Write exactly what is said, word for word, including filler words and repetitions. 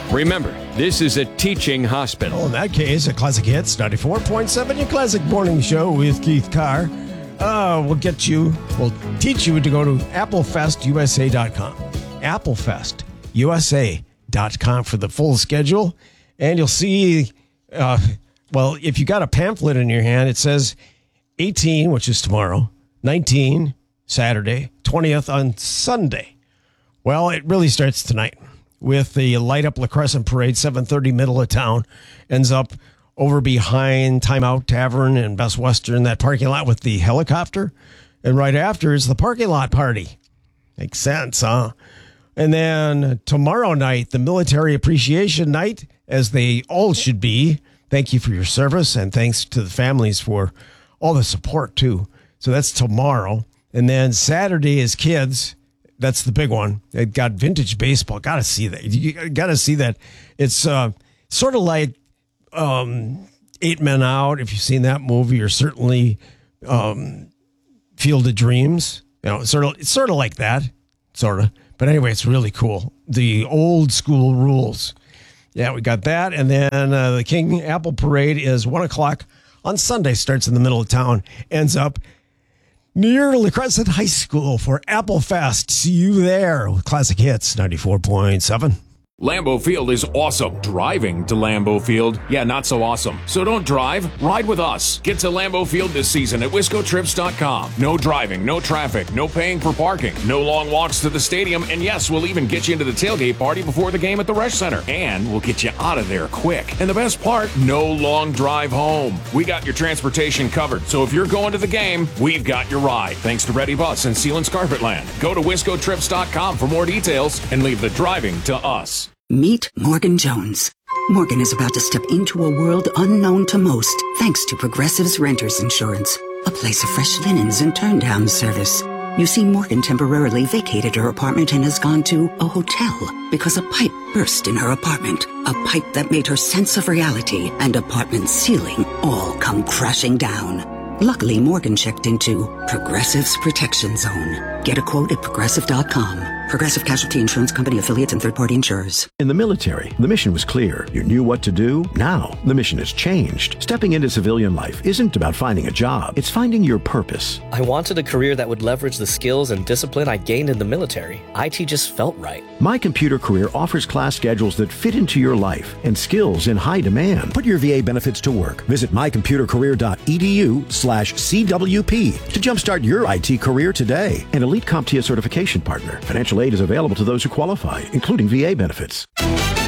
Remember, this is a teaching hospital. Well, in that case, a Classic Hits ninety-four point seven, your Classic Morning Show with Keith Carr. Uh, we'll get you, we'll teach you to go to applefest u s a dot com. applefest u s a dot com for the full schedule. And you'll see, uh, well, if you got a pamphlet in your hand, it says eighteen, which is tomorrow, nineteen, Saturday, twentieth on Sunday. Well, it really starts tonight with the Light Up La Crescent Parade, seven thirty, middle of town. Ends up over behind Timeout Tavern and Best Western, that parking lot with the helicopter. And right after is the parking lot party. Makes sense, huh? And then tomorrow night, the Military Appreciation Night, as they all should be. Thank you for your service, and thanks to the families for all the support, too. So that's tomorrow. And then Saturday is kids. That's the big one. It got vintage baseball. Got to see that. You got to see that. It's uh, sort of like um, Eight Men Out. If you've seen that movie, or certainly um, Field of Dreams. You know, sort of. It's sort of like that, sort of. But anyway, it's really cool. The old school rules. Yeah, we got that. And then uh, the King Apple Parade is one o'clock on Sunday. Starts in the middle of town. Ends up near La Crescent High School for Apple Fest. See you there with Classic Hits ninety-four point seven. Lambeau Field is awesome. Driving to Lambeau Field, yeah, not so awesome. So don't drive, ride with us. Get to Lambeau Field this season at wisco trips dot com. No driving, no traffic, no paying for parking, no long walks to the stadium, and yes, we'll even get you into the tailgate party before the game at the Resch Center. And we'll get you out of there quick. And the best part, no long drive home. We got your transportation covered, so if you're going to the game, we've got your ride. Thanks to Ready Bus and Sealands Carpetland. Go to wisco trips dot com for more details and leave the driving to us. Meet Morgan Jones. Morgan is about to step into a world unknown to most, thanks to Progressive's Renters Insurance, a place of fresh linens and turn-down service. You see, Morgan temporarily vacated her apartment and has gone to a hotel because a pipe burst in her apartment, a pipe that made her sense of reality and apartment ceiling all come crashing down. Luckily, Morgan checked into Progressive's Protection Zone. Get a quote at progressive dot com. Progressive Casualty Insurance Company, affiliates, and third-party insurers. In the military, the mission was clear. You knew what to do. Now, the mission has changed. Stepping into civilian life isn't about finding a job. It's finding your purpose. I wanted a career that would leverage the skills and discipline I gained in the military. I T just felt right. My Computer Career offers class schedules that fit into your life and skills in high demand. Put your V A benefits to work. Visit my computer career dot e d u slash C W P to jumpstart your I T career today. An Elite CompTIA certification partner. Financial aid is available to those who qualify, including V A benefits.